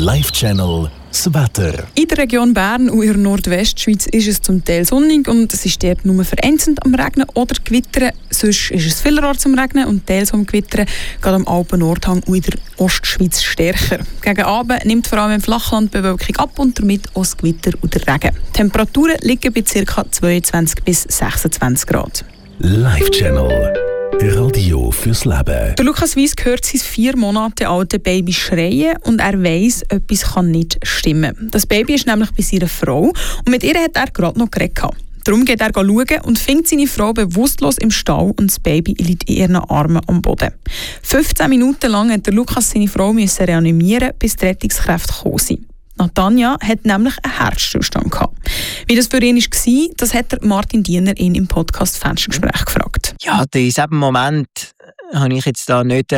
Live-Channel das Wetter. In der Region Bern und in der Nordwestschweiz ist es zum Teil sonnig und es ist dort nur vereinzelt am Regnen oder Gewittern. Sonst ist es vielerorts am Regnen und teils am Gewittern, gerade am Alpen-Nordhang und in der Ostschweiz stärker. Gegen Abend nimmt vor allem im Flachland die Bewölkung ab und damit auch das Gewitter und der Regen. Die Temperaturen liegen bei ca. 22 bis 26 Grad. Live-Channel. Radio fürs Leben. Der Lukas Weiss hört sein 4 Monate alte Baby schreien und er weiss, etwas kann nicht stimmen. Das Baby ist nämlich bei seiner Frau und mit ihr hat er gerade noch geredet. Darum geht er schauen und findet seine Frau bewusstlos im Stall und das Baby liegt in ihren Armen am Boden. 15 Minuten lang hat der Lukas seine Frau reanimieren, bis die Rettungskräfte gekommen sind. Natanja hat nämlich einen Herzstillstand gehabt. Wie das für ihn war, das hat Martin Diener ihn im Podcast Fenstergespräch gefragt. Ja, in diesem Moment habe ich jetzt da nicht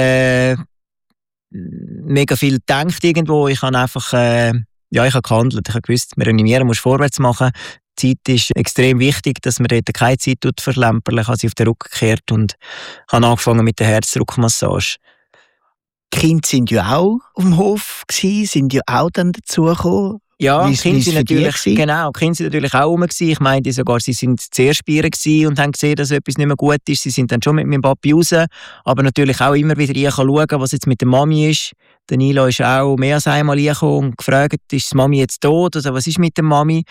mega viel gedacht irgendwo. Ich habe einfach ich habe gehandelt. Ich habe gewusst, wir reanimieren, musst vorwärts machen. Die Zeit ist extrem wichtig, dass man dort keine Zeit verlämpern. Ich habe sie auf den Rücken gekehrt und habe angefangen mit der Herzdruckmassage. Die Kinder sind ja auch auf dem Hof gewesen, sind ja auch dann dazugekommen. Ja, die Kinder sind natürlich auch rum gewesen. Ich meinte sogar, sie sind zuerst bei ihr gewesen und haben gesehen, dass etwas nicht mehr gut ist. Sie sind dann schon mit meinem Papi raus, aber natürlich auch immer wieder schauen, was jetzt mit der Mami ist. Der Nilo ist auch mehr als einmal reingekommen und gefragt, ist die Mami jetzt tot oder was ist mit der Mami?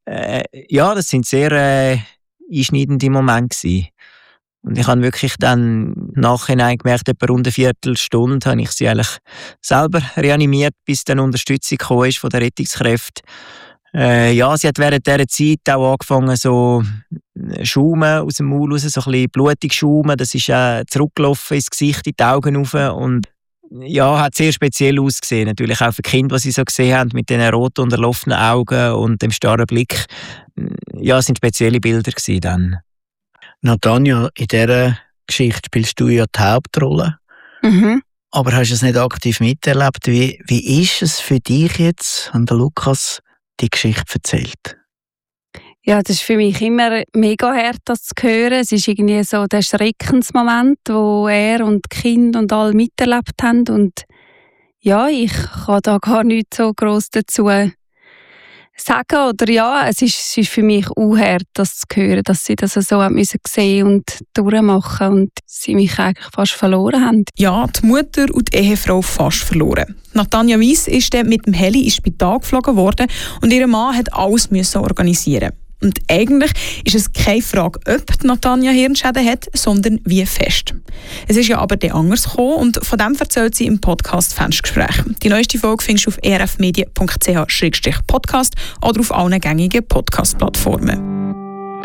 Das sind sehr einschneidende Momente gewesen. Und ich habe wirklich dann im Nachhinein gemerkt, etwa rund eine Viertelstunde habe ich sie eigentlich selber reanimiert, bis dann Unterstützung gekommen ist von den Rettungskräften. Sie hat während dieser Zeit auch angefangen, so Schaumen aus dem Maul raus, so ein bisschen blutig schaumen. Das ist zurückgelaufen ins Gesicht, in die Augen rauf und hat sehr speziell ausgesehen. Natürlich auch für die Kinder, die sie so gesehen haben, mit diesen roten, unterlaufenen Augen und dem starren Blick. Ja, es waren spezielle Bilder gewesen dann. Natanja, in dieser Geschichte spielst du ja die Hauptrolle. Mhm. Aber hast du es nicht aktiv miterlebt? Wie ist es für dich jetzt, wenn der Lukas die Geschichte erzählt? Ja, das ist für mich immer mega hart, das zu hören. Es ist irgendwie so der Schreckensmoment, wo er und die Kinder und alle miterlebt haben. Und ja, ich kann da gar nicht so gross dazu sagen. Oder ja, es ist für mich auch hart, das zu hören, dass sie das so haben müssen sehen und durchmachen und sie mich eigentlich fast verloren haben. Ja, die Mutter und die Ehefrau fast verloren. Natanja Weiss ist dann mit dem Heli ins Spital geflogen worden und ihr Mann hat alles organisieren. Und eigentlich ist es keine Frage, ob Natanja Hirnschäden hat, sondern wie fest. Es ist ja aber dann anders gekommen und von dem erzählt sie im Podcast Fenstergespräch. Die neueste Folge findest du auf erfmedia.ch/podcast oder auf allen gängigen Podcast-Plattformen.